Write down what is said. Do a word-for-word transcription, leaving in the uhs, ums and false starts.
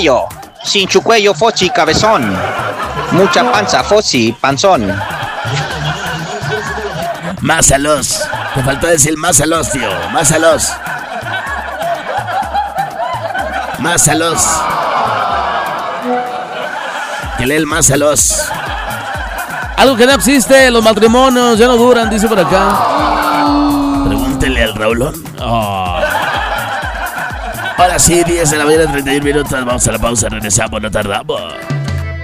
cuello, sin su cuello, fochi, cabezón. Mucha panza, fochi, panzón. Másalos. Te faltó decir másalos, tío. Másalos. Másalos. Que lee el másalos. Algo que no existe, los matrimonios ya no duran, dice por acá. Pregúntele al Raulón. Oh. Ahora sí, diez de la mañana, treinta y un minutos. Vamos a la pausa, regresamos, no tardamos.